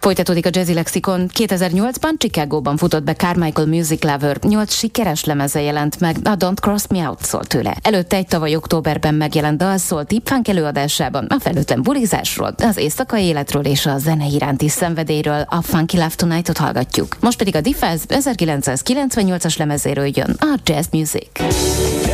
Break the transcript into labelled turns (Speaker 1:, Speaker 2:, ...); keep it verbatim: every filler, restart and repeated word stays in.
Speaker 1: Folytatódik a Jazzy Lexikon. kétezer-nyolcban Chicagóban futott be Carmichael Music Lover. Nyolc sikeres lemeze jelent meg, a Don't Cross Me Out szól tőle. Előtte egy tavaly októberben megjelent dal szólt Tip Funk előadásában a felőtlen bulizásról, az éjszakai életről és a zene iránti szenvedélyről. A Funky Love Tonight-ot hallgatjuk. Most pedig a Defense ezerkilencszázkilencvennyolcas lemezéről jön a Jazz Music.